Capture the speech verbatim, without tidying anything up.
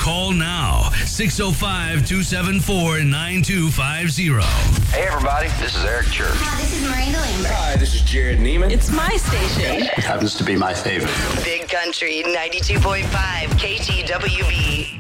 Call now, six oh five, two seven four, nine two five zero. Hey, everybody, this is Eric Church. Hi, this is Miranda Lambert. Hi, this is Jared Neiman. It's my station. It happens to be my favorite. Big Country ninety-two point five K T W B.